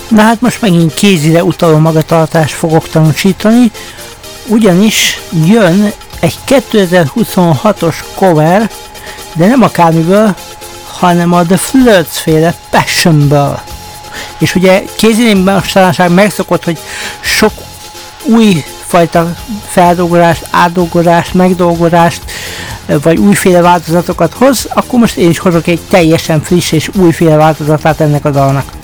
Na hát most megint kézire utaló magatartást fogok tanúsítani, ugyanis jön egy 2026-os cover, de nem akármiből, hanem a The Flirts féle Passionből. És ugye kézinémben mostanában megszokott, hogy sok új fajta feldolgozást, átdolgozást, megdolgozást, vagy újféle változatokat hoz, akkor most én is hozok egy teljesen friss és újféle változatát ennek a dalnak.